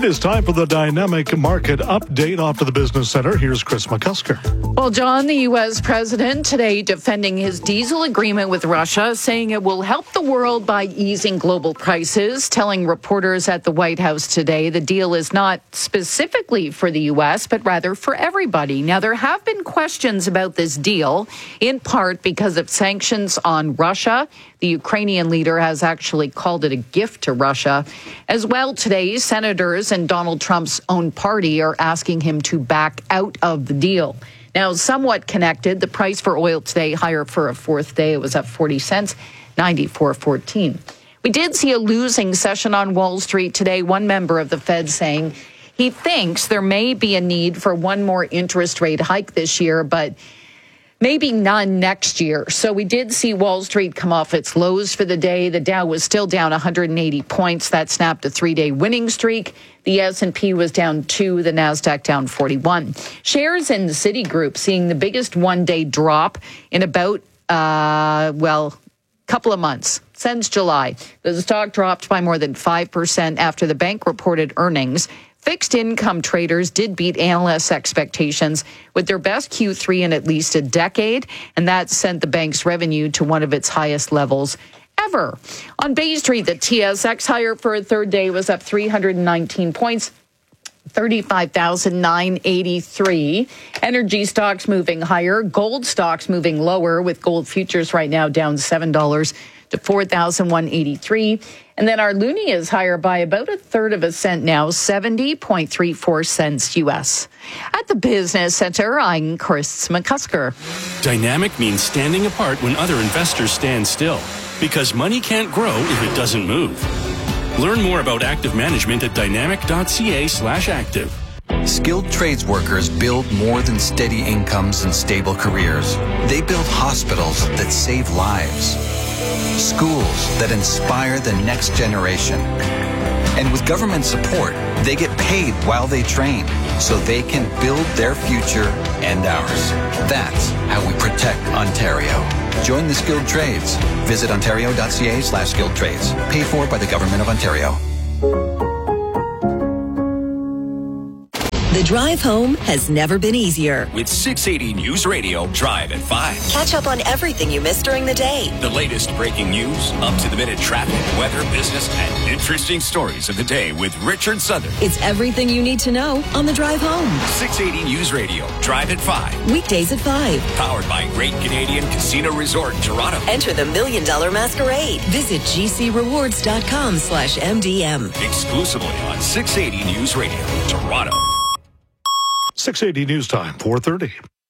is time for the Dynamic Market Update. Off to the Business Center. Here's Chris McCusker. Well, John, the U.S. president today defending his diesel agreement with Russia, saying it will help the world by easing global prices, telling reporters at the White House today the deal is not specifically for the U.S., but rather for everybody. Now, there have been questions about this deal, in part because of sanctions on Russia. The Ukrainian leader has actually called it a gift to Russia. As well, today, senators and Donald Trump's own party are asking him to back out of the deal. Now, somewhat connected, the price for oil today higher for a fourth day. It was up 40 cents, 94.14. We did see a losing session on Wall Street today. One member of the Fed saying he thinks there may be a need for one more interest rate hike this year, but maybe none next year. So we did see Wall Street come off its lows for the day. The Dow was still down 180 points. That snapped a three-day winning streak. The S&P was down 2, the NASDAQ down 41. Shares in Citigroup seeing the biggest one-day drop in about, couple of months, since July. The stock dropped by more than 5% after the bank reported earnings. Fixed income traders did beat analysts' expectations with their best Q3 in at least a decade, and that sent the bank's revenue to one of its highest levels ever. On Bay Street, the TSX higher for a third day was up 319 points. 35,983. Energy stocks moving higher. Gold stocks moving lower, with gold futures right now down $7 to 4,183. And then our loonie is higher by about a third of a cent now, 70.34 cents U.S. At the Business Center, I'm Chris McCusker. Dynamic means standing apart when other investors stand still, because money can't grow if it doesn't move. Learn more about active management at dynamic.ca/active. Skilled trades workers build more than steady incomes and stable careers. They build hospitals that save lives, schools that inspire the next generation. And with government support, they get paid while they train, so they can build their future and ours. That's how we protect Ontario. Join the skilled trades. Visit ontario.ca/skilled trades. Paid for by the Government of Ontario. The drive home has never been easier. With 680 News Radio, Drive at 5. Catch up on everything you missed during the day. The latest breaking news, up-to-the-minute traffic, weather, business, and interesting stories of the day with Richard Southern. It's everything you need to know on the drive home. 680 News Radio, Drive at 5. Weekdays at 5. Powered by Great Canadian Casino Resort in Toronto. Enter the $1 Million Masquerade. Visit gcrewards.com/MDM. Exclusively on 680 News Radio, Toronto. 680 News Time, 4:30.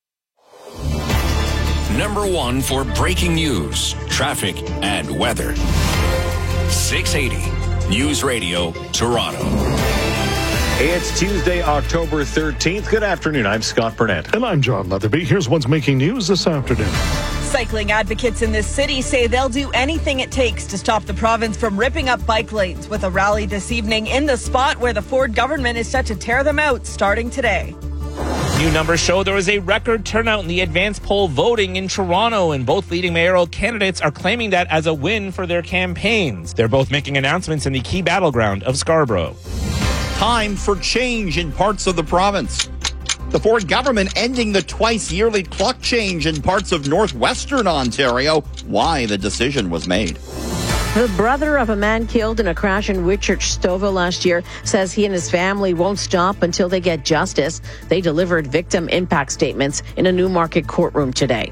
Number 1 for breaking news, traffic, and weather. 680 News Radio, Toronto. It's Tuesday, October 13th. Good afternoon. I'm Scott Burnett. And I'm John Leatherby. Here's what's making news this afternoon. Cycling advocates in this city say they'll do anything it takes to stop the province from ripping up bike lanes, with a rally this evening in the spot where the Ford government is set to tear them out starting today. New numbers show there was a record turnout in the advance poll voting in Toronto, and both leading mayoral candidates are claiming that as a win for their campaigns. They're both making announcements in the key battleground of Scarborough. Time for change in parts of the province. The Ford government ending the twice-yearly clock change in parts of northwestern Ontario. Why the decision was made. The brother of a man killed in a crash in Whitchurch, Stouffville last year says he and his family won't stop until they get justice. They delivered victim impact statements in a Newmarket courtroom today.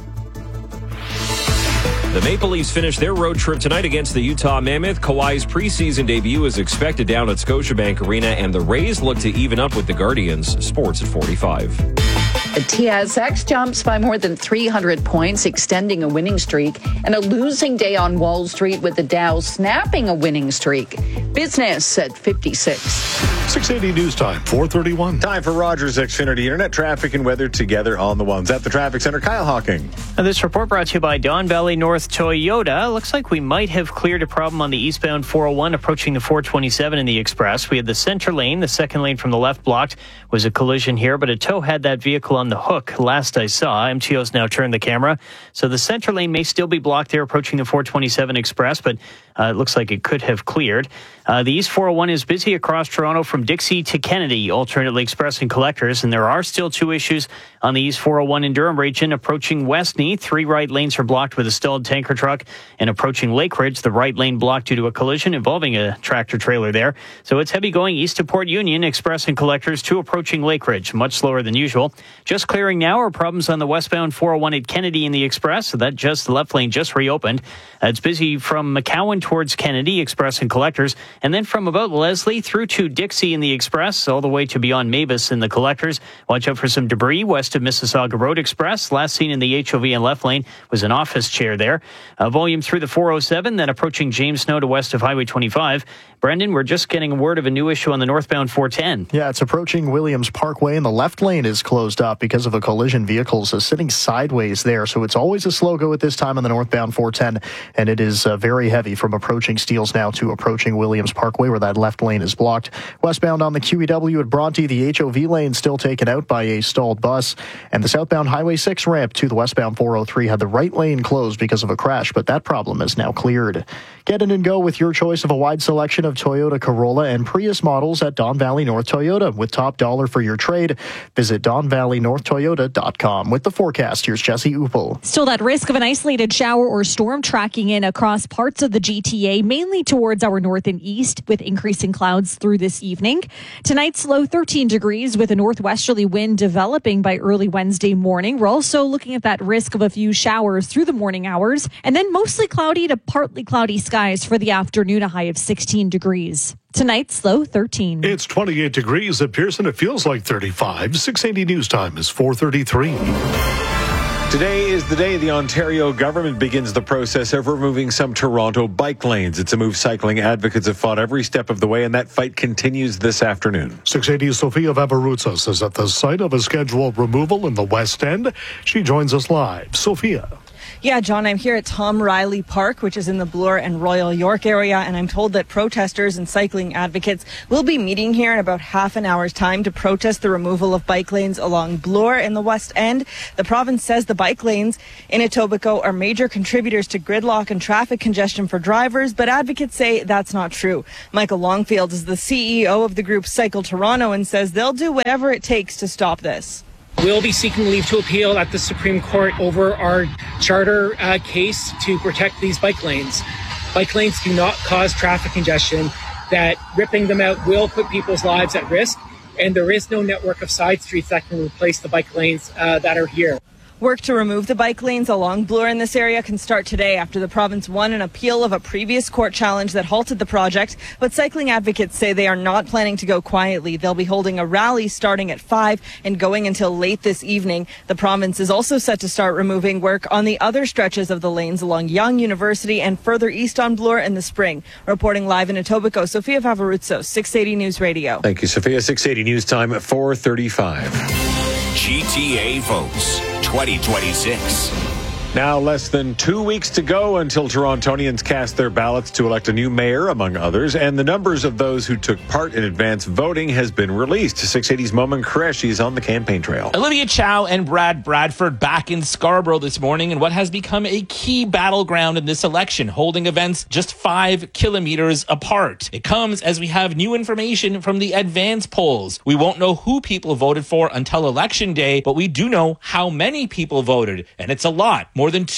The Maple Leafs finish their road trip tonight against the Utah Mammoth. Kawhi's preseason debut is expected down at Scotiabank Arena, and the Rays look to even up with the Guardians. Sports at 45. The TSX jumps by more than 300 points, extending a winning streak, and a losing day on Wall Street with the Dow snapping a winning streak. Business at 56. 680 News Time, 4:31. Time for Rogers Xfinity Internet traffic and weather together on the ones. At the traffic center, Kyle Hawking. This report brought to you by Don Valley North Toyota. Looks like we might have cleared a problem on the eastbound 401 approaching the 427 in the Express. We had the center lane, the second lane from the left blocked. Was a collision here, but a tow had that vehicle on the hook last I saw. MTO's now turned the camera. So the center lane may still be blocked there approaching the 427 Express, but it looks like it could have cleared. The East 401 is busy across Toronto from Dixie to Kennedy, alternately express and collectors, and there are still 2 issues on the East 401 in Durham region. Approaching Westney, 3 right lanes are blocked with a stalled tanker truck, and approaching Lake Ridge, the right lane blocked due to a collision involving a tractor trailer there. So it's heavy going east to Port Union, express and collectors to approaching Lake Ridge, much slower than usual. Just clearing now are problems on the westbound 401 at Kennedy in the express, so that the left lane just reopened. It's busy from McCowan towards Kennedy, express and collectors, and then from about Leslie through to Dixie in the express, all the way to beyond Mavis in the collectors. Watch out for some debris west of Mississauga Road Express. Last seen in the HOV and left lane was an office chair there. Volume through the 407, then approaching James Snow to west of Highway 25. Brendan, we're just getting word of a new issue on the northbound 410. Yeah, it's approaching Williams Parkway, and the left lane is closed up because of a collision. Vehicles are sitting sideways there, so it's always a slow go at this time on the northbound 410, and it is very heavy from approaching Steeles now to approaching Williams Parkway, where that left lane is blocked. Westbound on the QEW at Bronte, the HOV lane still taken out by a stalled bus, and the southbound Highway 6 ramp to the westbound 403 had the right lane closed because of a crash, but that problem is now cleared. Get in and go with your choice of a wide selection of Toyota Corolla and Prius models at Don Valley North Toyota. With top dollar for your trade, visit DonValleyNorthToyota.com. With the forecast, here's Jesse Upel. Still that risk of an isolated shower or storm tracking in across parts of the GTA, mainly towards our north and east, with increasing clouds through this evening. Tonight's low 13 degrees with a northwesterly wind developing by early Wednesday morning. We're also looking at that risk of a few showers through the morning hours, and then mostly cloudy to partly cloudy skies for the afternoon, a high of 16 degrees. Tonight's low 13. It's 28 degrees at Pearson. It feels like 35. 680 News Time is 4:33. Today is the day the Ontario government begins the process of removing some Toronto bike lanes. It's a move cycling advocates have fought every step of the way, and that fight continues this afternoon. 680's Sofia Vavarutsos is at the site of a scheduled removal in the West End. She joins us live. Sofia. Yeah, John, I'm here at Tom Riley Park, which is in the Bloor and Royal York area, and I'm told that protesters and cycling advocates will be meeting here in about half an hour's time to protest the removal of bike lanes along Bloor in the West End. The province says the bike lanes in Etobicoke are major contributors to gridlock and traffic congestion for drivers, but advocates say that's not true. Michael Longfield is the CEO of the group Cycle Toronto and says they'll do whatever it takes to stop this. We'll be seeking leave to appeal at the Supreme Court over our charter case to protect these bike lanes. Bike lanes do not cause traffic congestion. That ripping them out will put people's lives at risk, and there is no network of side streets that can replace the bike lanes that are here. Work to remove the bike lanes along Bloor in this area can start today after the province won an appeal of a previous court challenge that halted the project. But cycling advocates say they are not planning to go quietly. They'll be holding a rally starting at 5 and going until late this evening. The province is also set to start removing work on the other stretches of the lanes along Yonge University and further east on Bloor in the spring. Reporting live in Etobicoke, Sofia Vavarutsos, 680 News Radio. Thank you, Sofia. 680 News Time at 4:35. GTA votes 2026. Now less than 2 weeks to go until Torontonians cast their ballots to elect a new mayor, among others, and the numbers of those who took part in advance voting has been released. 680's Momin Qureshi is on the campaign trail. Olivia Chow and Brad Bradford back in Scarborough this morning in what has become a key battleground in this election, holding events just 5 kilometers apart. It comes as we have new information from the advance polls. We won't know who people voted for until Election Day, but we do know how many people voted, and it's a lot. More than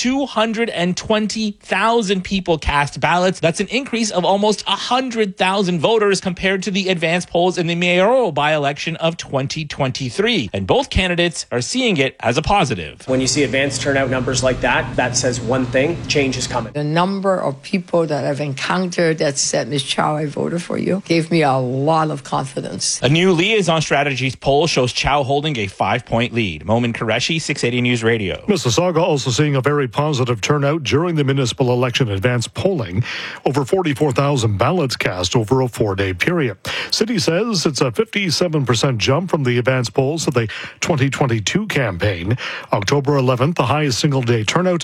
220,000 people cast ballots. That's an increase of almost 100,000 voters compared to the advance polls in the mayoral by-election of 2023. And both candidates are seeing it as a positive. When you see advance turnout numbers like that, that says one thing: change is coming. The number of people that I've encountered that said, Ms. Chow, I voted for you, gave me a lot of confidence. A new Liaison Strategies poll shows Chow holding a 5-point lead. Momin Qureshi, 680 News Radio. Mississauga also seeing seeing a very positive turnout during the municipal election advance polling. Over 44,000 ballots cast over a 4-day period. City says it's a 57% jump from the advance polls of the 2022 campaign. October 11th, the highest single-day turnout,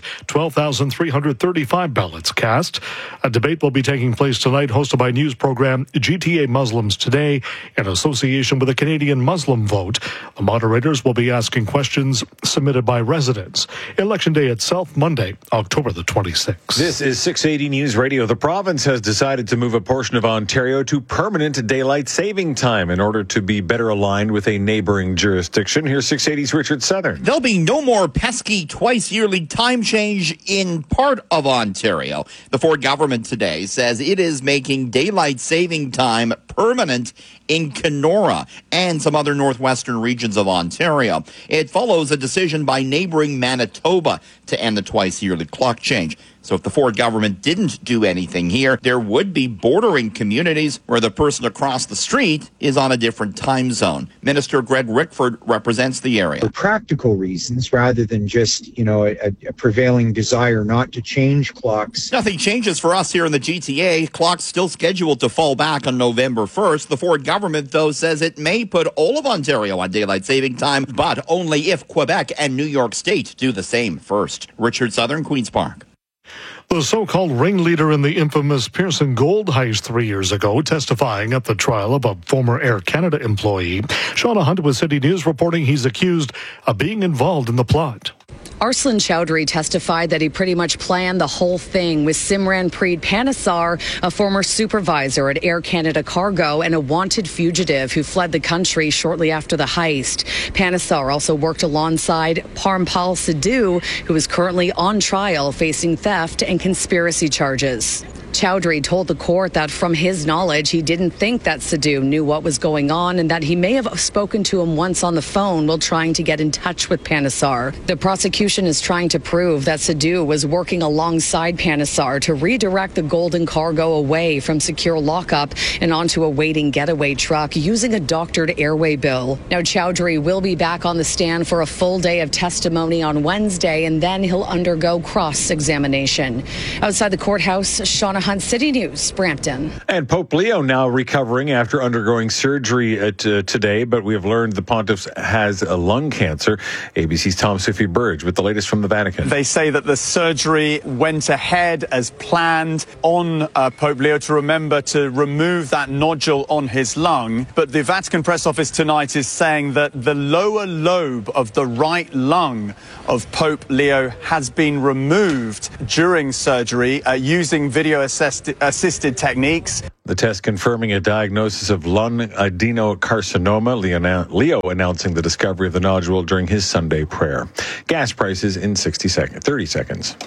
12,335 ballots cast. A debate will be taking place tonight, hosted by news program GTA Muslims Today in association with the Canadian Muslim Vote. The moderators will be asking questions submitted by residents. Election day itself, Monday, October the 26th. This is 680 News Radio. The province has decided to move a portion of Ontario to permanent daylight saving time in order to be better aligned with a neighboring jurisdiction. Here's 680's Richard Southern. There'll be no more pesky twice-yearly time change in part of Ontario. The Ford government today says it is making daylight saving time permanent in Kenora and some other northwestern regions of Ontario. It follows a decision by neighboring Manitoba to end the twice-yearly clock change. So if the Ford government didn't do anything here, there would be bordering communities where the person across the street is on a different time zone. Minister Greg Rickford represents the area. For practical reasons, rather than just, a prevailing desire not to change clocks. Nothing changes for us here in the GTA. Clocks still scheduled to fall back on November 1st. The Ford government, though, says it may put all of Ontario on daylight saving time, but only if Quebec and New York State do the same first. Richard Southern, Queen's Park. The so-called ringleader in the infamous Pearson Gold heist 3 years ago, testifying at the trial of a former Air Canada employee. Shauna Hunt with City News reporting he's accused of being involved in the plot. Arslan Chowdhury testified that he pretty much planned the whole thing with Simranpreet Panesar, a former supervisor at Air Canada Cargo and a wanted fugitive who fled the country shortly after the heist. Panesar also worked alongside Parmpal Sidhu, who is currently on trial facing theft and conspiracy charges. Chowdhury told the court that from his knowledge, he didn't think that Sidhu knew what was going on and that he may have spoken to him once on the phone while trying to get in touch with Panesar. The prosecution is trying to prove that Sidhu was working alongside Panesar to redirect the golden cargo away from secure lockup and onto a waiting getaway truck using a doctored airway bill. Now, Chowdhury will be back on the stand for a full day of testimony on Wednesday, and then he'll undergo cross-examination. Outside the courthouse, Shauna Hunt, City News, Brampton. And Pope Leo now recovering after undergoing surgery today, but we have learned the pontiff has a lung cancer. ABC's Tom Sophie Burge with the latest from the Vatican. They say that the surgery went ahead as planned on Pope Leo to remember to remove that nodule on his lung. But the Vatican press office tonight is saying that the lower lobe of the right lung of Pope Leo has been removed during surgery using video-assisted techniques. The test confirming a diagnosis of lung adenocarcinoma. Leo announcing the discovery of the nodule during his Sunday prayer. Gas prices in 30 seconds.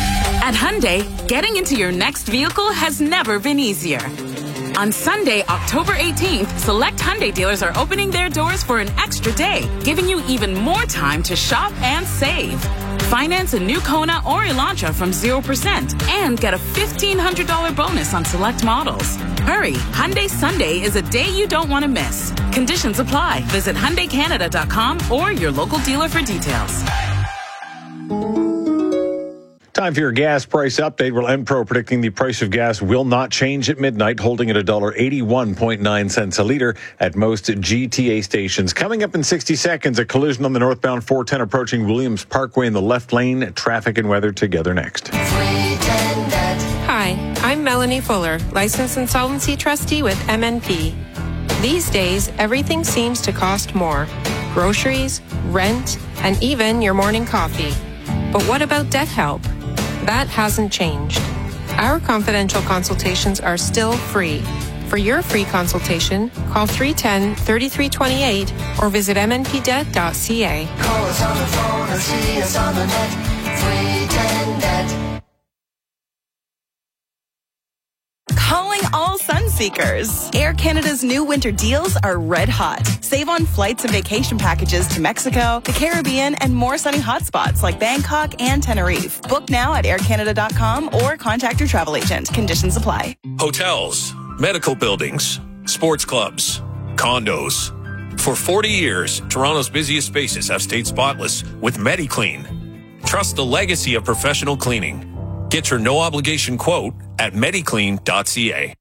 At Hyundai, getting into your next vehicle has never been easier. On Sunday, October 18th, select Hyundai dealers are opening their doors for an extra day, giving you even more time to shop and save. Finance a new Kona or Elantra from 0% and get a $1,500 bonus on select models. Hurry, Hyundai Sunday is a day you don't want to miss. Conditions apply. Visit HyundaiCanada.com or your local dealer for details. Time for your gas price update. Well, Enpro predicting the price of gas will not change at midnight, holding at $1.81.9 a liter at most GTA stations. Coming up in 60 seconds, a collision on the northbound 410 approaching Williams Parkway in the left lane. Traffic and weather together next. Hi, I'm Melanie Fuller, licensed insolvency trustee with MNP. These days, everything seems to cost more. Groceries, rent, and even your morning coffee. But what about debt help? That hasn't changed. Our confidential consultations are still free. For your free consultation, call 310-3328 or visit mnpdebt.ca. Call us on the phone or see us on the net. 310-DEBT. Calling all Sunseekers. Air Canada's new winter deals are red hot. Save on flights and vacation packages to Mexico, the Caribbean, and more sunny hotspots like Bangkok and Tenerife. Book now at aircanada.com or contact your travel agent. Conditions apply. Hotels, medical buildings, sports clubs, condos. For 40 years, Toronto's busiest spaces have stayed spotless with MediClean. Trust the legacy of professional cleaning. Get your no-obligation quote at mediclean.ca.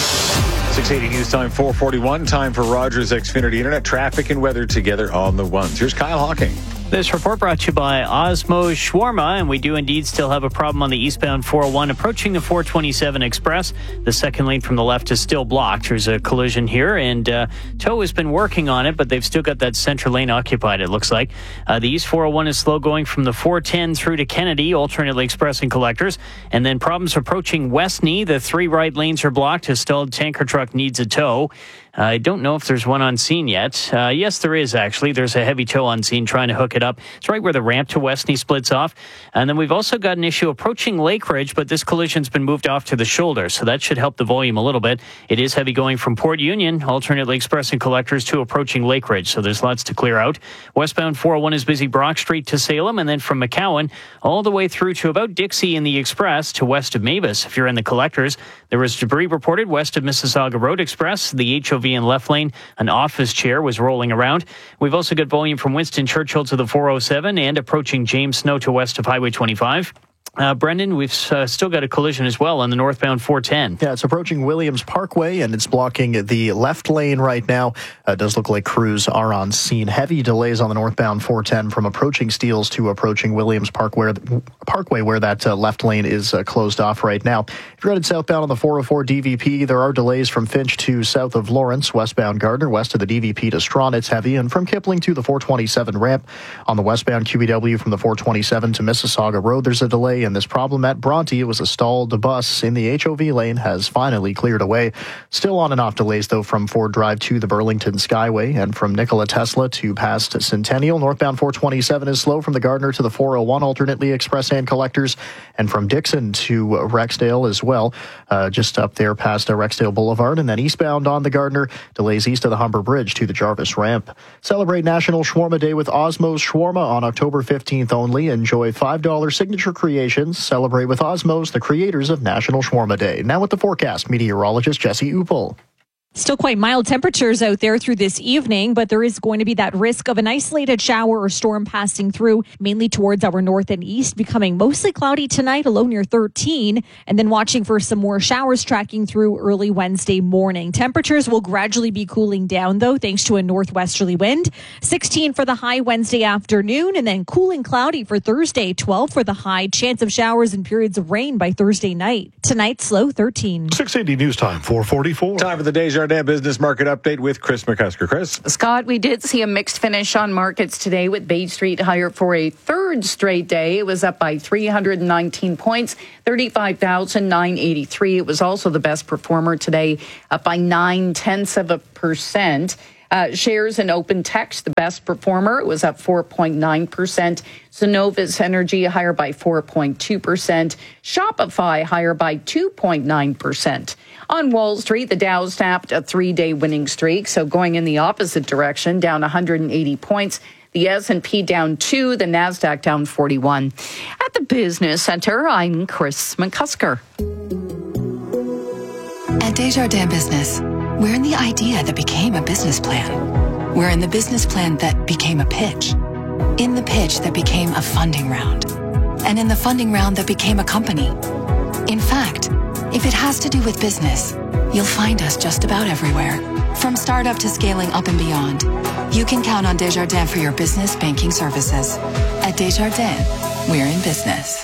680 News Time, 441. Time for Rogers Xfinity Internet traffic and weather together on the ones. Here's Kyle Hawking. This report brought to you by Osmo's Shawarma, and we do indeed still have a problem on the eastbound 401 approaching the 427 Express. The second lane from the left is still blocked. There's a collision here, and TOW has been working on it, but they've still got that center lane occupied, it looks like. The east 401 is slow going from the 410 through to Kennedy, alternately expressing collectors. And then problems approaching Westney. The 3 right lanes are blocked. A stalled tanker truck needs a tow. I don't know if there's one on scene yet. Yes, there is, actually. There's a heavy tow on scene trying to hook it up. It's right where the ramp to Westney splits off. And then we've also got an issue approaching Lake Ridge, but this collision's been moved off to the shoulder, so that should help the volume a little bit. It is heavy going from Port Union, alternately expressing collectors, to approaching Lake Ridge, so there's lots to clear out. Westbound 401 is busy Brock Street to Salem, and then from McCowan all the way through to about Dixie in the Express to west of Mavis. If you're in the collectors, there was debris reported west of Mississauga Road Express, the HOV in left lane. An office chair was rolling around. We've also got volume from Winston Churchill to the 407 and approaching James Snow to west of Highway 25. Brendan, we've still got a collision as well on the northbound 410. Yeah, it's approaching Williams Parkway, and it's blocking the left lane right now. It does look like crews are on scene. Heavy delays on the northbound 410 from approaching Steeles to approaching Williams Parkway, where that left lane is closed off right now. If you're headed southbound on the 404 DVP, there are delays from Finch to south of Lawrence, westbound Gardner, west of the DVP to Strawn. It's heavy, and from Kipling to the 427 ramp on the westbound QEW from the 427 to Mississauga Road, there's a delay. And this problem at Bronte, it was a stalled bus in the HOV lane, has finally cleared away. Still on and off delays, though, from Ford Drive to the Burlington Skyway and from Nikola Tesla to past Centennial. Northbound 427 is slow from the Gardner to the 401, alternately express and collectors, and from Dixon to Rexdale as well, just up there past Rexdale Boulevard. And then eastbound on the Gardner, delays east of the Humber Bridge to the Jarvis Ramp. Celebrate National Shawarma Day with Osmo's Shawarma on October 15th only. Enjoy $5 signature creations. Celebrate with Osmos, the creators of National Shawarma Day. Now with the forecast, meteorologist Jesse Uppel. Still quite mild temperatures out there through this evening, but there is going to be that risk of an isolated shower or storm passing through, mainly towards our north and east, becoming mostly cloudy tonight, a low near 13, and then watching for some more showers tracking through early Wednesday morning. Temperatures will gradually be cooling down, though, thanks to a northwesterly wind. 16 for the high Wednesday afternoon, and then cooling cloudy for Thursday, 12 for the high. Chance of showers and periods of rain by Thursday night. Tonight's low 13. 680 News Time, 444. Time for the Desjardins Business Market Update with Chris McCusker. Chris? Scott, we did see a mixed finish on markets today with Bay Street higher for a third straight day. It was up by 319 points, 35,983. It was also the best performer today, up by 0.9%. Shares in Open Text, the best performer, it was up 4.9%. Cenovus Energy higher by 4.2%. Shopify higher by 2.9%. On Wall Street, the Dow snapped a 3-day winning streak, so going in the opposite direction, down 180 points. The S&P down 2, the Nasdaq down 41. At the Business Center, I'm Chris McCusker. At Desjardins Business, we're in the idea that became a business plan. We're in the business plan that became a pitch. In the pitch that became a funding round. And in the funding round that became a company. In fact, if it has to do with business, you'll find us just about everywhere. From startup to scaling up and beyond, you can count on Desjardins for your business banking services. At Desjardins, we're in business.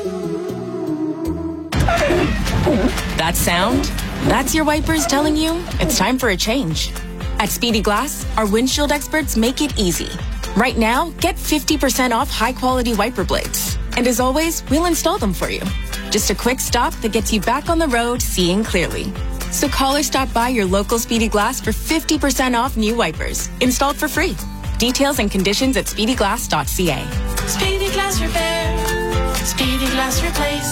That sound? That's your wipers telling you it's time for a change. At Speedy Glass, our windshield experts make it easy. Right now, get 50% off high-quality wiper blades. And as always, we'll install them for you. Just a quick stop that gets you back on the road seeing clearly. So call or stop by your local Speedy Glass for 50% off new wipers, installed for free. Details and conditions at speedyglass.ca. Speedy Glass Repair. Speedy Glass Replace.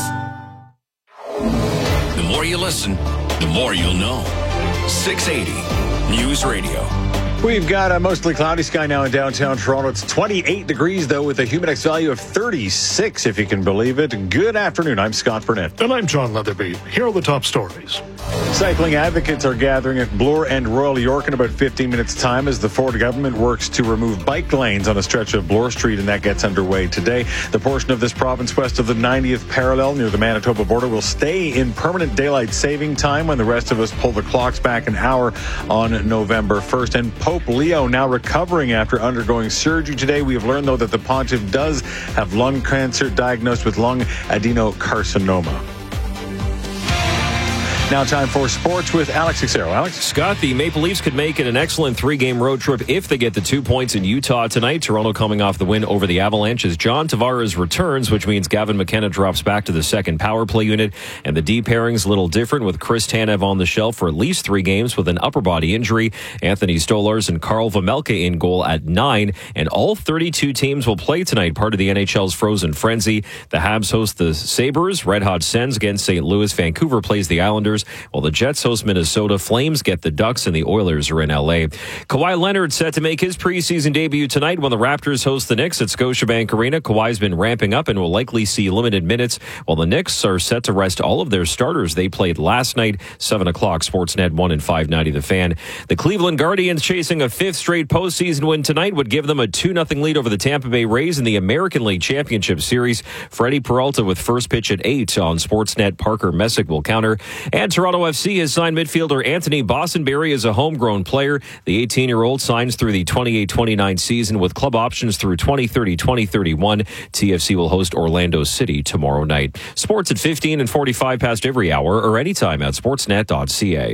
The more you listen, the more you'll know. 680 News Radio. We've got a mostly cloudy sky now in downtown Toronto. It's 28 degrees, though, with a Humidex value of 36, if you can believe it. Good afternoon. I'm Scott Burnett. And I'm John Leatherby. Here are the top stories. Cycling advocates are gathering at Bloor and Royal York in about 15 minutes' time as the Ford government works to remove bike lanes on a stretch of Bloor Street, and that gets underway today. The portion of this province west of the 90th parallel near the Manitoba border will stay in permanent daylight saving time when the rest of us pull the clocks back an hour on November 1st. And Pope Leo now recovering after undergoing surgery today. We have learned, though, that the pontiff does have lung cancer, diagnosed with lung adenocarcinoma. Now time for sports with Alex Xero. Alex? Scott, the Maple Leafs could make it an excellent 3-game road trip if they get the 2 points in Utah tonight. Toronto coming off the win over the Avalanche as John Tavares returns, which means Gavin McKenna drops back to the second power play unit. And the D pairing's a little different with Chris Tanev on the shelf for at least 3 games with an upper body injury. Anthony Stolarz and Karl Vejmelka in goal at 9. And all 32 teams will play tonight, part of the NHL's Frozen Frenzy. The Habs host the Sabres. Red Hot Sens against St. Louis. Vancouver plays the Islanders, while the Jets host Minnesota. Flames get the Ducks, and the Oilers are in L.A. Kawhi Leonard set to make his preseason debut tonight when the Raptors host the Knicks at Scotiabank Arena. Kawhi's been ramping up and will likely see limited minutes, while the Knicks are set to rest all of their starters. They played last night, 7 o'clock, Sportsnet 1 and 590 The Fan. The Cleveland Guardians, chasing a 5th straight postseason win tonight, would give them a 2-0 lead over the Tampa Bay Rays in the American League Championship Series. Freddie Peralta with first pitch at 8 on Sportsnet. Parker Messick will counter. And Toronto FC has signed midfielder Anthony Bossenberry as a homegrown player. The 18-year-old signs through the 28-29 season with club options through 2030-2031. TFC will host Orlando City tomorrow night. Sports at 15 and 45 past every hour or anytime at sportsnet.ca.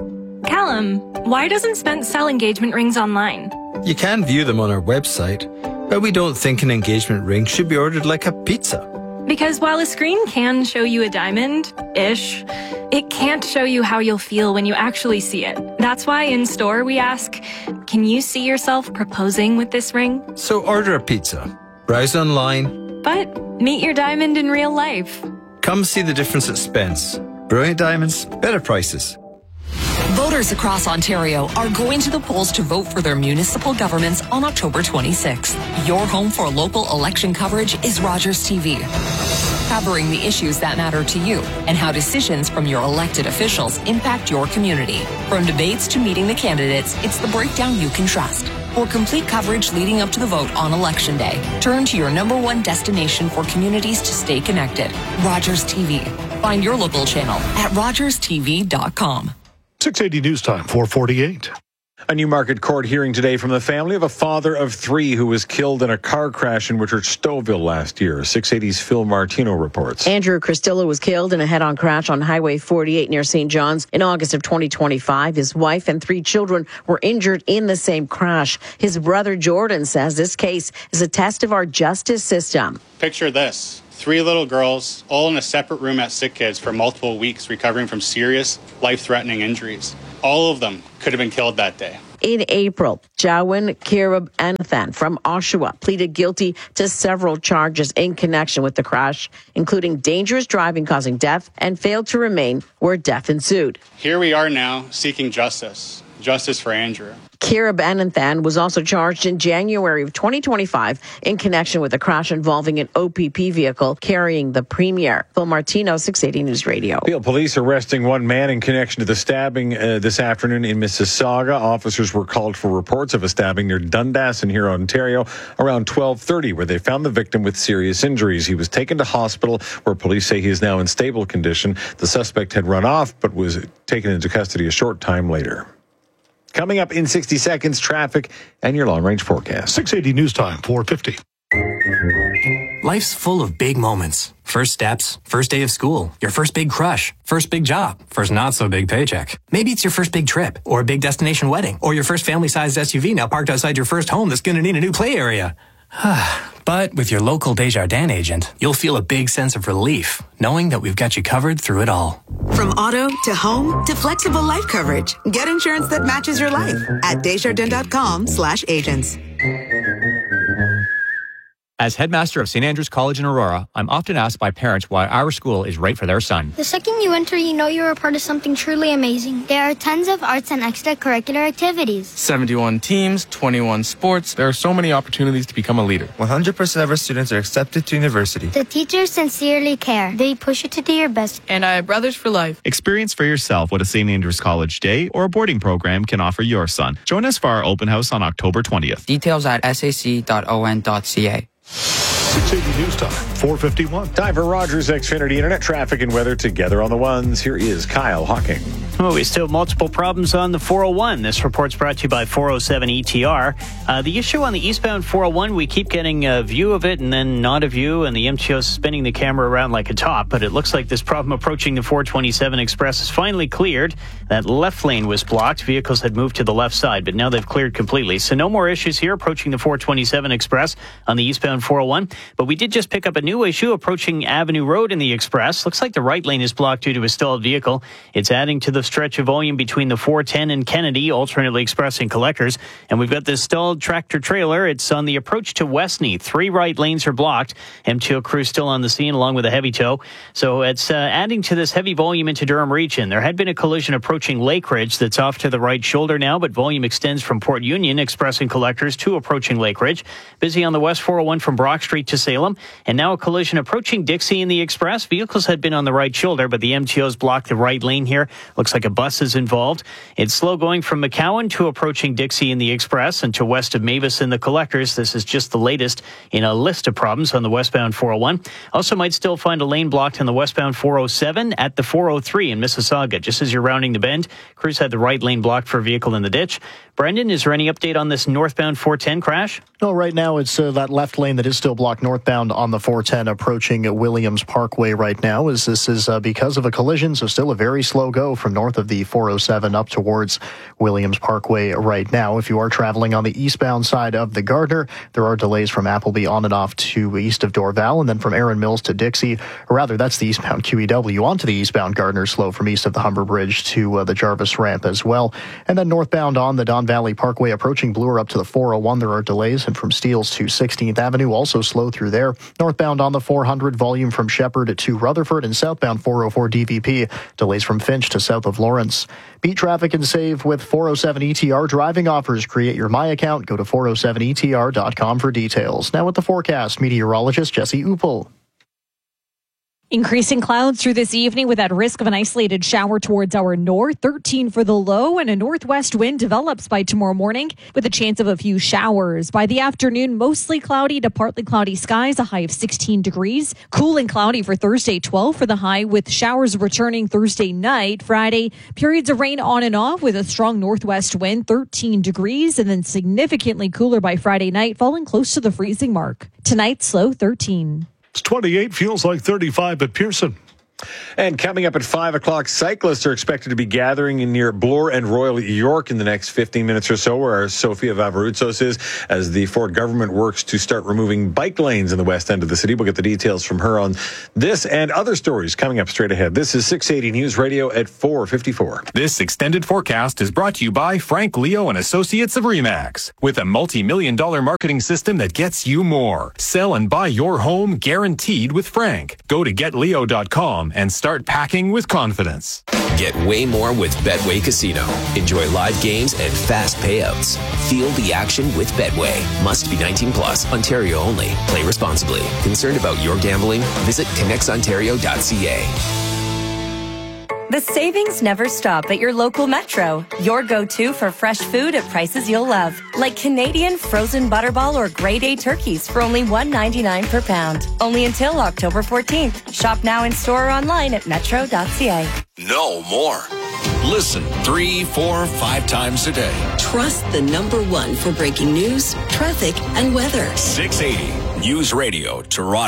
Callum, why doesn't Spence sell engagement rings online? You can view them on our website, but we don't think an engagement ring should be ordered like a pizza. Because while a screen can show you a diamond-ish, it can't show you how you'll feel when you actually see it. That's why in store we ask, can you see yourself proposing with this ring? So order a pizza, browse online, but meet your diamond in real life. Come see the difference at Spence. Brilliant diamonds, better prices. Voters across Ontario are going to the polls to vote for their municipal governments on October 26th. Your home for local election coverage is Rogers TV, covering the issues that matter to you and how decisions from your elected officials impact your community. From debates to meeting the candidates, it's the breakdown you can trust. For complete coverage leading up to the vote on Election Day, turn to your #1 destination for communities to stay connected. Rogers TV. Find your local channel at rogerstv.com. 680 News Time, 4:48. A Newmarket court hearing today from the family of a father of 3 who was killed in a car crash in Richard-Stouffville last year. 680's Phil Martino reports. Andrew Cristillo was killed in a head-on crash on Highway 48 near St. John's in August of 2025. His wife and 3 children were injured in the same crash. His brother Jordan says this case is a test of our justice system. Picture this. 3 little girls, all in a separate room at Sick Kids for multiple weeks, recovering from serious, life-threatening injuries. All of them could have been killed that day. In April, Jawin Kirib-Anathan from Oshawa pleaded guilty to several charges in connection with the crash, including dangerous driving causing death, and failed to remain where death ensued. Here we are now seeking justice. Justice for Andrew. Kirib-Anathan was also charged in January of 2025 in connection with a crash involving an OPP vehicle carrying the Premier. Phil Martino, 680 News Radio. Peel police arresting one man in connection to the stabbing this afternoon in Mississauga. Officers were called for reports of a stabbing near Dundas in Huron, Ontario, around 12:30, where they found the victim with serious injuries. He was taken to hospital, where police say he is now in stable condition. The suspect had run off, but was taken into custody a short time later. Coming up in 60 seconds, traffic and your long-range forecast. 680 News Time, 4:50. Life's full of big moments. First steps, first day of school, your first big crush, first big job, first not-so-big paycheck. Maybe it's your first big trip, or a big destination wedding, or your first family-sized SUV now parked outside your first home that's going to need a new play area. But with your local Desjardins agent, you'll feel a big sense of relief, knowing that we've got you covered through it all. From auto to home to flexible life coverage, get insurance that matches your life at Desjardins.com/agents. As headmaster of St. Andrews College in Aurora, I'm often asked by parents why our school is right for their son. The second you enter, you know you're a part of something truly amazing. There are tons of arts and extracurricular activities. 71 teams, 21 sports. There are so many opportunities to become a leader. 100% of our students are accepted to university. The teachers sincerely care. They push you to do your best. And I have brothers for life. Experience for yourself what a St. Andrews College day or a boarding program can offer your son. Join us for our open house on October 20th. Details at sac.on.ca. 680 News Time, 4:51. Time for Rogers Xfinity Internet traffic and weather together on the ones. Here is Kyle Hawking. Well, we still have multiple problems on the 401. This report's brought to you by 407 ETR. The issue on the eastbound 401, we keep getting a view of it and then not a view, and the MTO's spinning the camera around like a top. But it looks like this problem approaching the 427 Express is finally cleared. That left lane was blocked. Vehicles had moved to the left side, but now they've cleared completely. So no more issues here approaching the 427 Express on the eastbound 401. But we did just pick up a new issue approaching Avenue Road in the Express. Looks like the right lane is blocked due to a stalled vehicle. It's adding to the stretch of volume between the 410 and Kennedy, alternately expressing collectors. And we've got this stalled tractor trailer. It's on the approach to Westney. 3 right lanes are blocked. MTO crew still on the scene along with a heavy tow. So it's adding to this heavy volume into Durham region. There had been a collision approaching Lake Ridge that's off to the right shoulder now, but volume extends from Port Union, expressing collectors, to approaching Lake Ridge. Busy on the West 401 from Brock Street to Salem. And now a collision approaching Dixie in the Express. Vehicles had been on the right shoulder, but the MTO's blocked the right lane here. Looks like a bus is involved. It's slow going from McCowan to approaching Dixie in the Express and to west of Mavis in the collectors. This is just the latest in a list of problems on the westbound 401. Also might still find a lane blocked on the westbound 407 at the 403 in Mississauga. Just as you're rounding the bend, crews had the right lane blocked for a vehicle in the ditch. Brendan, is there any update on this northbound 410 crash? No, right now it's that left lane that is still blocked northbound on the 410 approaching Williams Parkway right now. This is because of a collision, so still a very slow go from north of the 407 up towards Williams Parkway right now. If you are traveling on the eastbound side of the Gardner, there are delays from Appleby on and off to east of Dorval, and then from Erin Mills to Dixie, or rather that's the eastbound QEW onto the eastbound Gardner, slow from east of the Humber Bridge to the Jarvis Ramp as well. And then northbound on the Don Valley Parkway approaching Bloor up to the 401, there are delays, and from Steeles to 16th Avenue, also slow through there. Northbound on the 400, volume from Shepherd to Rutherford, and southbound 404 DVP, delays from Finch to south of Lawrence. Beat traffic and save with 407 ETR driving offers. Create your My account. Go to 407etr.com for details. Now with the forecast, meteorologist Jesse Uppel. Increasing clouds through this evening with that risk of an isolated shower towards our north, 13 for the low, and a northwest wind develops by tomorrow morning with a chance of a few showers. By the afternoon, mostly cloudy to partly cloudy skies, a high of 16 degrees. Cool and cloudy for Thursday, 12 for the high, with showers returning Thursday night. Friday, periods of rain on and off with a strong northwest wind, 13 degrees, and then significantly cooler by Friday night, falling close to the freezing mark. Tonight's low, 13. It's 28, feels like 35 at Pearson. And coming up at 5 o'clock, cyclists are expected to be gathering in near Bloor and Royal York in the next 15 minutes or so, where our Sofia Vavarutsos is, as the Ford government works to start removing bike lanes in the west end of the city. We'll get the details from her on this and other stories coming up straight ahead. This is 680 News Radio at 4:54. This extended forecast is brought to you by Frank Leo and Associates of RE/MAX, with a multi-million-dollar marketing system that gets you more. Sell and buy your home guaranteed with Frank. Go to getleo.com and start packing with confidence. Get way more with Betway Casino. Enjoy live games and fast payouts. Feel the action with Betway. Must be 19 plus. Ontario only. Play responsibly. Concerned about your gambling? Visit connectsontario.ca. The savings never stop at your local Metro. Your go-to for fresh food at prices you'll love. Like Canadian frozen butterball or grade A turkeys for only $1.99 per pound. Only until October 14th. Shop now in store or online at metro.ca. No more. Listen 3, 4, 5 times a day. Trust the #1 for breaking news, traffic, and weather. 680 News Radio, Toronto.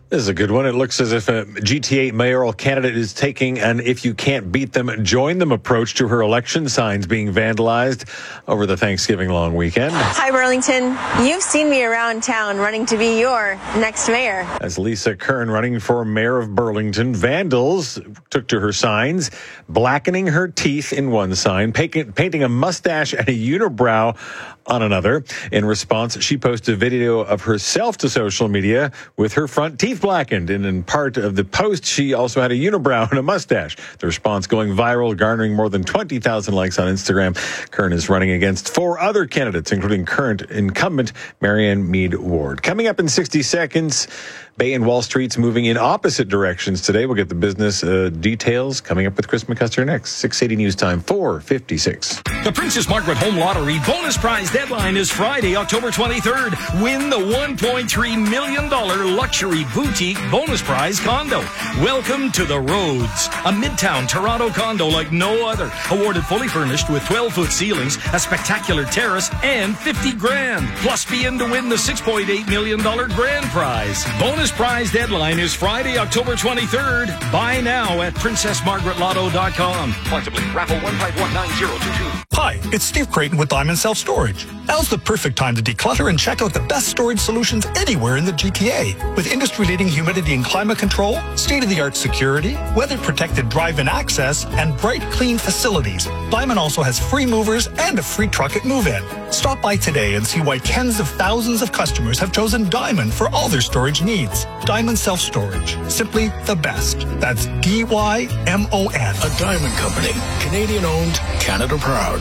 This is a good one. It looks as if a GTA mayoral candidate is taking an if you can't beat them, join them approach to her election signs being vandalized over the Thanksgiving long weekend. Hi, Burlington. You've seen me around town running to be your next mayor. As Lisa Kern, running for mayor of Burlington, vandals took to her signs, blackening her teeth in one sign, painting a mustache and a unibrow on another. In response, she posted a video of herself to social media with her front teeth blackened. And in part of the post, she also had a unibrow and a mustache. The response going viral, garnering more than 20,000 likes on Instagram. Kern is running against 4 other candidates, including current incumbent Marianne Mead Ward. Coming up in 60 seconds, Bay and Wall Street's moving in opposite directions today. We'll get the business details coming up with Chris McCusker next. 680 News Time, 4:56. The Princess Margaret Home Lottery bonus prize deadline is Friday, October 23rd. Win the $1.3 million luxury boutique bonus prize condo. Welcome to the Rhodes, a midtown Toronto condo like no other. Awarded fully furnished with 12-foot ceilings, a spectacular terrace, and $50,000. Plus be in to win the $6.8 million grand prize. Bonus prize deadline is Friday, October 23rd. Buy now at PrincessMargaretLotto.com. Possibly raffle 1519022. Hi, it's Steve Creighton with Diamond Self-Storage. Now's the perfect time to declutter and check out the best storage solutions anywhere in the GTA. With industry-leading humidity and climate control, state-of-the-art security, weather-protected drive-in access, and bright, clean facilities, Diamond also has free movers and a free truck at move-in. Stop by today and see why tens of thousands of customers have chosen Diamond for all their storage needs. Diamond Self-Storage. Simply the best. That's DYMON. A Diamond Company. Canadian-owned, Canada proud.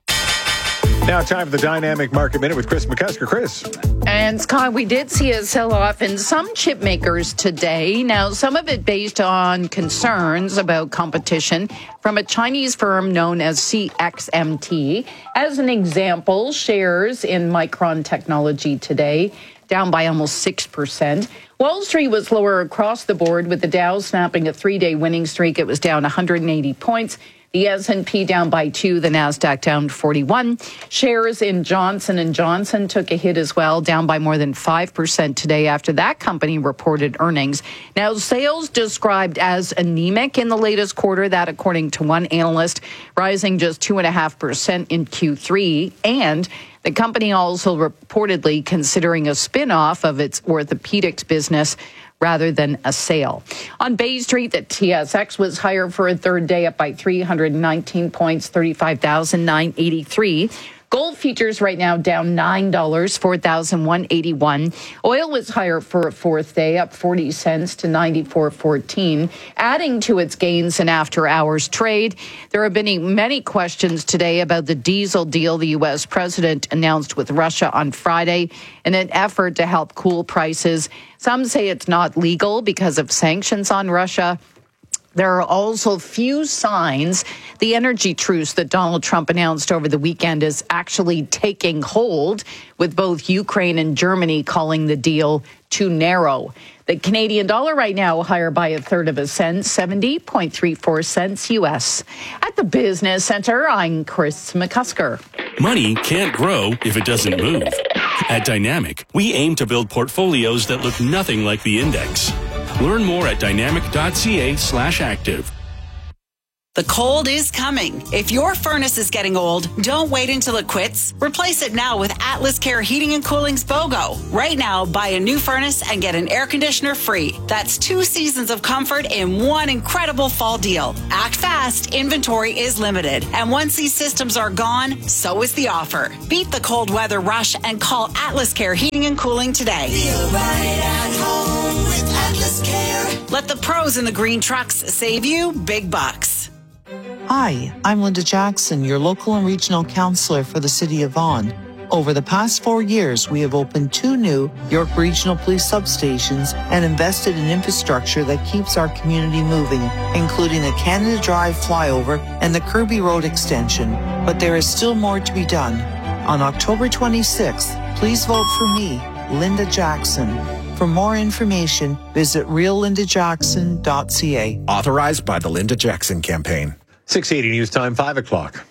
Now time for the Dynamic Market Minute with Chris McCusker. Chris. And Scott, we did see a sell-off in some chip makers today. Now, some of it based on concerns about competition from a Chinese firm known as CXMT. As an example, shares in Micron Technology today down by almost 6%. Wall Street was lower across the board, with the Dow snapping a 3-day winning streak. It was down 180 points. The S&P down by 2, the Nasdaq down 41. Shares in Johnson & Johnson took a hit as well, down by more than 5% today after that company reported earnings. Now, sales described as anemic in the latest quarter, that according to one analyst, rising just 2.5% in Q3. And the company also reportedly considering a spin-off of its orthopedics business rather than a sale. On Bay Street, the TSX was higher for a third day, up by 319 points, 35,983. Gold futures right now down $9, 4,181. Oil was higher for a fourth day, up 40 cents to 94.14, adding to its gains in after-hours trade. There have been many questions today about the diesel deal the U.S. president announced with Russia on Friday in an effort to help cool prices. Some say it's not legal because of sanctions on Russia. There are also few signs the energy truce that Donald Trump announced over the weekend is actually taking hold, with both Ukraine and Germany calling the deal too narrow. The Canadian dollar right now higher by a third of a cent, 70.34 cents U.S. At the Business Center, I'm Chris McCusker. Money can't grow if it doesn't move. At Dynamic, we aim to build portfolios that look nothing like the index. Learn more at dynamic.ca/active. The cold is coming. If your furnace is getting old, don't wait until it quits. Replace it now with Atlas Care Heating and Cooling's BOGO. Right now, buy a new furnace and get an air conditioner free. That's 2 seasons of comfort in one incredible fall deal. Act fast. Inventory is limited. And once these systems are gone, so is the offer. Beat the cold weather rush and call Atlas Care Heating and Cooling today. Feel right at home with Atlas Care. Let the pros in the green trucks save you big bucks. Hi, I'm Linda Jackson, your local and regional councillor for the City of Vaughan. Over the past 4 years, we have opened 2 new York Regional Police substations and invested in infrastructure that keeps our community moving, including the Canada Drive flyover and the Kirby Road extension. But there is still more to be done. On October 26th, please vote for me, Linda Jackson. For more information, visit reallindajackson.ca. Authorized by the Linda Jackson Campaign. 680 News Time, 5 o'clock.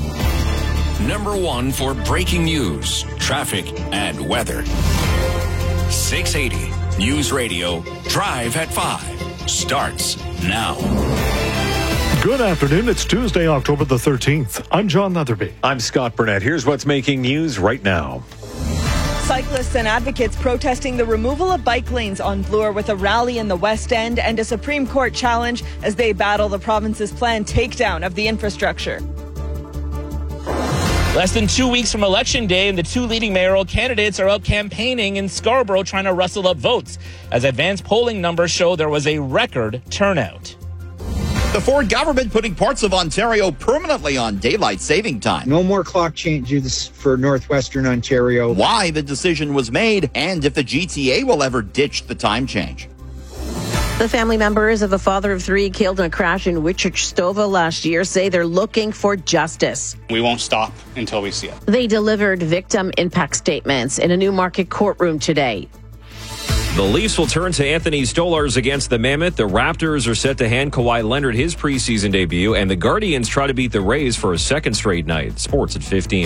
Number 1 for breaking news, traffic, and weather. 680 News Radio Drive at 5 starts now. Good afternoon. It's Tuesday, October the 13th. I'm John Leatherby. I'm Scott Burnett. Here's what's making news right now. Cyclists and advocates protesting the removal of bike lanes on Bloor with a rally in the West End and a Supreme Court challenge as they battle the province's planned takedown of the infrastructure. Less than 2 weeks from Election Day, and the two leading mayoral candidates are out campaigning in Scarborough trying to rustle up votes, as advanced polling numbers show there was a record turnout. The Ford government putting parts of Ontario permanently on daylight saving time. No more clock changes for northwestern Ontario. Why the decision was made, and if the GTA will ever ditch the time change. The family members of a father of three killed in a crash in Wichita last year say they're looking for justice. We won't stop until we see it. They delivered victim impact statements in a Newmarket courtroom today. The Leafs will turn to Anthony Stolarz against the Mammoth. The Raptors are set to hand Kawhi Leonard his preseason debut, and the Guardians try to beat the Rays for a second straight night. Sports at 15.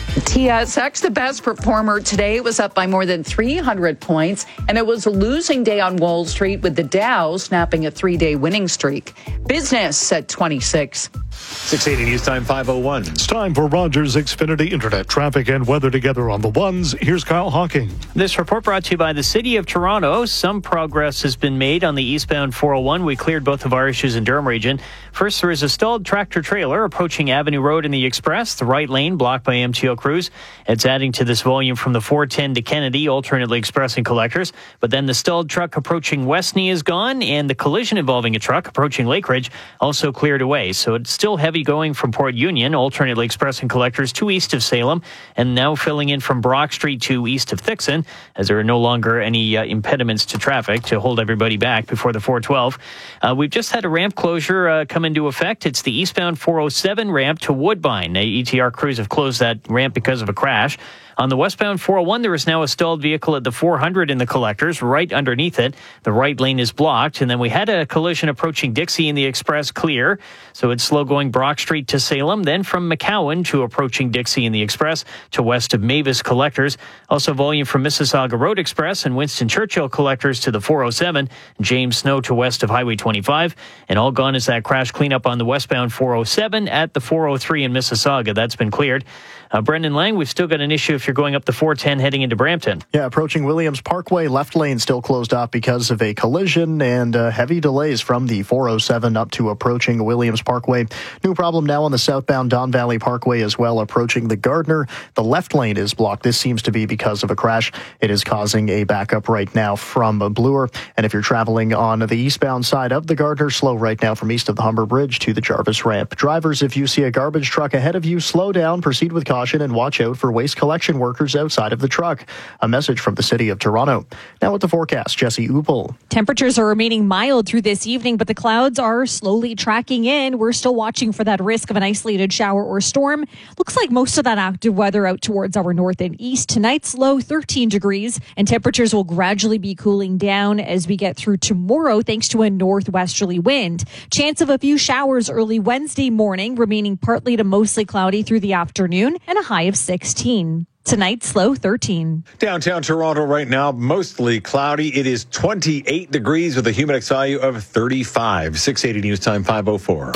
TSX, the best performer today, was up by more than 300 points, and it was a losing day on Wall Street with the Dow snapping a 3-day winning streak. Business at 26. 680 News Time 5:01. It's time for Rogers Xfinity Internet traffic and weather together on the ones. Here's Kyle Hawking. This report brought to you by the City of Toronto. Some progress has been made on the eastbound 401. We cleared both of our issues in Durham region. First, there is a stalled tractor trailer approaching Avenue Road in the Express. The right lane blocked by MTO crews. It's adding to this volume from the 410 to Kennedy, alternately expressing collectors. But then the stalled truck approaching Westney is gone, and the collision involving a truck approaching Lakeridge also cleared away. So it's still heavy going from Port Union, alternately expressing collectors to east of Salem, and now filling in from Brock Street to east of Thixon, as there are no longer any impediments to traffic to hold everybody back before the 412. We've just had a ramp closure come into effect. It's the eastbound 407 ramp to Woodbine. ETR crews have closed that ramp because of a crash. On the westbound 401, there is now a stalled vehicle at the 400 in the collectors, right underneath it. The right lane is blocked. And then we had a collision approaching Dixie in the Express clear. So it's slow going Brock Street to Salem, then from McCowan to approaching Dixie in the Express to west of Mavis collectors. Also volume from Mississauga Road Express and Winston Churchill collectors to the 407. James Snow to west of Highway 25. And all gone is that crash cleanup on the westbound 407 at the 403 in Mississauga. That's been cleared. Brendan Lang, we've still got an issue if you're going up the 410 heading into Brampton. Yeah, approaching Williams Parkway, left lane still closed off because of a collision and heavy delays from the 407 up to approaching Williams Parkway. New problem now on the southbound Don Valley Parkway as well, approaching the Gardner. The left lane is blocked. This seems to be because of a crash. It is causing a backup right now from Bloor. And if you're traveling on the eastbound side of the Gardner, slow right now from east of the Humber Bridge to the Jarvis ramp. Drivers, if you see a garbage truck ahead of you, slow down, proceed with caution, and watch out for waste collection workers outside of the truck. A message from the City of Toronto. Now with the forecast, Jesse Upel. Temperatures are remaining mild through this evening, but the clouds are slowly tracking in. We're still watching for that risk of an isolated shower or storm. Looks like most of that active weather out towards our north and east. Tonight's low 13 degrees, and temperatures will gradually be cooling down as we get through tomorrow thanks to a northwesterly wind. Chance of a few showers early Wednesday morning, remaining partly to mostly cloudy through the afternoon, and a high of 16. Tonight's low 13. Downtown Toronto right now, mostly cloudy. It is 28 degrees with a humidex value of 35. 680 News Time 5:04.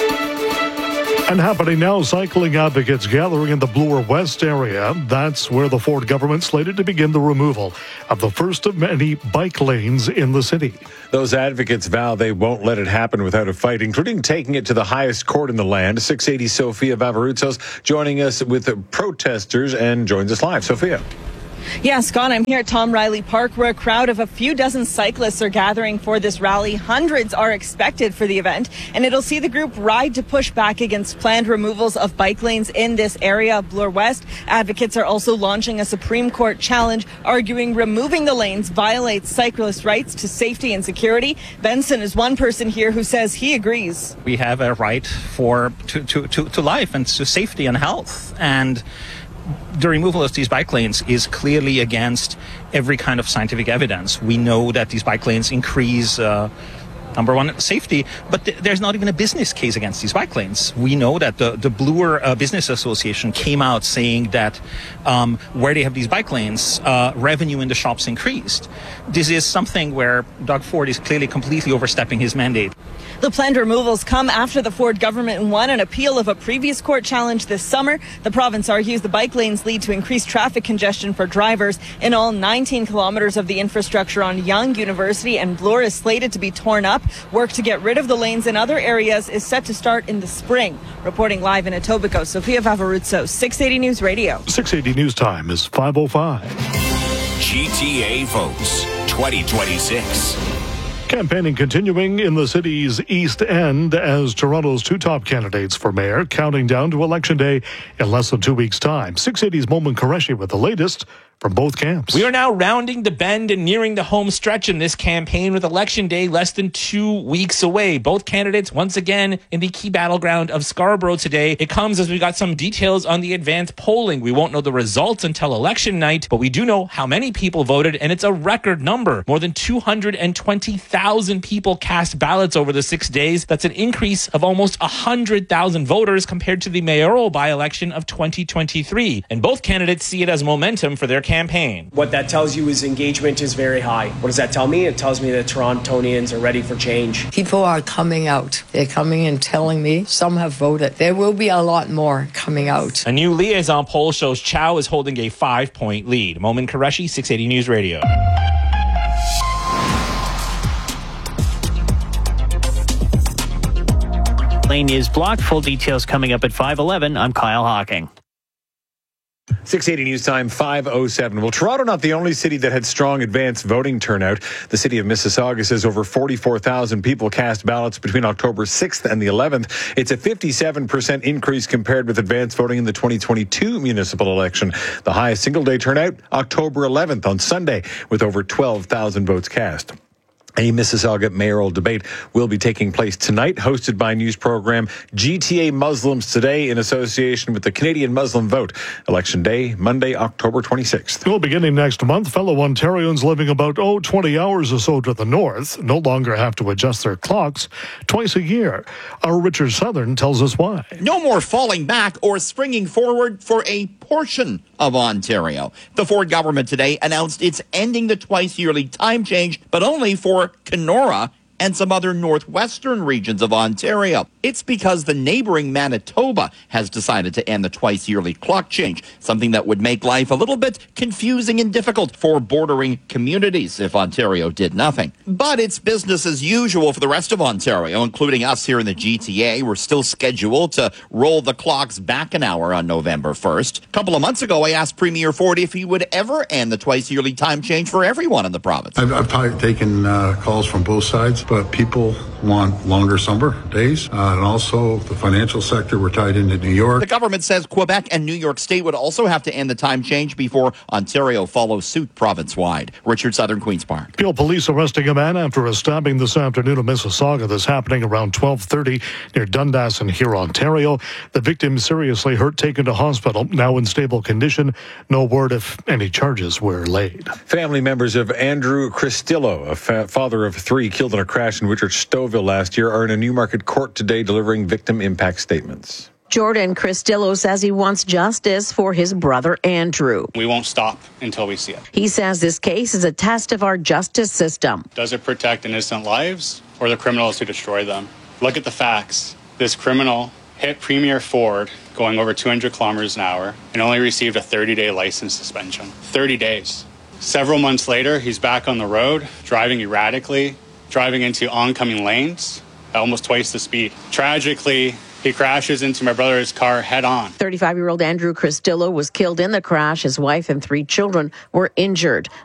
And happening now, cycling advocates gathering in the Bloor West area. That's where the Ford government slated to begin the removal of the first of many bike lanes in the city. Those advocates vow they won't let it happen without a fight, including taking it to the highest court in the land. 680 Sophia Vavarutsos joining us with the protesters and joins us live. Sophia. Yeah, Scott, I'm here at Tom Riley Park, where a crowd of a few dozen cyclists are gathering for this rally. Hundreds are expected for the event, and it'll see the group ride to push back against planned removals of bike lanes in this area of Bloor West. Advocates are also launching a Supreme Court challenge, arguing removing the lanes violates cyclist rights to safety and security. Benson is one person here who says he agrees. We have a right to life and to safety and health, and the removal of these bike lanes is clearly against every kind of scientific evidence. We know that these bike lanes increase Number one, safety, but there's not even a business case against these bike lanes. We know that the Bloor Business Association came out saying that where they have these bike lanes, revenue in the shops increased. This is something where Doug Ford is clearly completely overstepping his mandate. The planned removals come after the Ford government won an appeal of a previous court challenge this summer. The province argues the bike lanes lead to increased traffic congestion for drivers. In all, 19 kilometers of the infrastructure on Yonge University and Bloor is slated to be torn up. Work to get rid of the lanes in other areas is set to start in the spring. Reporting live in Etobicoke, Sofia Vavaruzzo, 680 News Radio. 680 News Time is 5:05. GTA votes 2026. Campaigning continuing in the city's East End as Toronto's two top candidates for mayor counting down to Election Day in less than 2 weeks' time. 680's Momin Qureshi with the latest from both camps. We are now rounding the bend and nearing the home stretch in this campaign with Election Day less than 2 weeks away. Both candidates once again in the key battleground of Scarborough today. It comes as we got some details on the advanced polling. We won't know the results until election night, but we do know how many people voted, and it's a record number. More than 220,000 people cast ballots over the 6 days. That's an increase of almost 100,000 voters compared to the mayoral by-election of 2023. And both candidates see it as momentum for their campaign. What that tells you is engagement is very high. What does that tell me? It tells me that Torontonians are ready for change. People are coming out. They're coming and telling me some have voted. There will be a lot more coming out. A new liaison poll shows Chow is holding a 5-point lead. Momin Qureshi, 680 News Radio. Lane is blocked. Full details coming up at 5:11. I'm Kyle Hawking. 680 News Time, 5:07. Well, Toronto not the only city that had strong advance voting turnout. The city of Mississauga says over 44,000 people cast ballots between October 6th and the 11th. It's a 57% increase compared with advance voting in the 2022 municipal election. The highest single-day turnout, October 11th on Sunday, with over 12,000 votes cast. A Mississauga mayoral debate will be taking place tonight, hosted by news program GTA Muslims Today in association with the Canadian Muslim Vote. Election Day, Monday, October 26th. Well, beginning next month, fellow Ontarians living about 20 hours or so to the north no longer have to adjust their clocks twice a year. Our Richard Southern tells us why. No more falling back or springing forward for a portion of Ontario. The Ford government today announced it's ending the twice-yearly time change, but only for Kenora and some other northwestern regions of Ontario. It's because the neighboring Manitoba has decided to end the twice-yearly clock change, something that would make life a little bit confusing and difficult for bordering communities if Ontario did nothing. But it's business as usual for the rest of Ontario, including us here in the GTA. We're still scheduled to roll the clocks back an hour on November 1st. A couple of months ago, I asked Premier Ford if he would ever end the twice-yearly time change for everyone in the province. I've taken calls from both sides, but people want longer summer days. And also the financial sector, we're tied into New York. The government says Quebec and New York State would also have to end the time change before Ontario follows suit province-wide. Richard Southern, Queen's Park. Peel police arresting a man after a stabbing this afternoon in Mississauga. This happening around 12:30 near Dundas in here, Ontario. The victim seriously hurt, taken to hospital, now in stable condition. No word if any charges were laid. Family members of Andrew Cristillo, a father of three killed in a crash in Whitchurch-Stouffville last year, are in a Newmarket court today delivering victim impact statements. Jordan Cristillo says he wants justice for his brother Andrew. We won't stop until we see it. He says this case is a test of our justice system. Does it protect innocent lives or the criminals who destroy them? Look at the facts. This criminal hit Premier Ford going over 200 kilometers an hour and only received a 30-day license suspension. 30 days. Several months later, he's back on the road, driving erratically, driving into oncoming lanes at almost twice the speed. Tragically, he crashes into my brother's car head on. 35-year-old Andrew Cristillo was killed in the crash. His wife and three children were injured.